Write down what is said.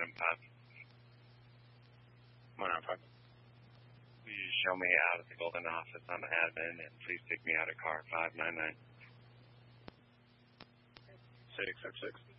Item 5. 105. Please show me out of the Golden office on the admin, and please take me out of car 599. 606.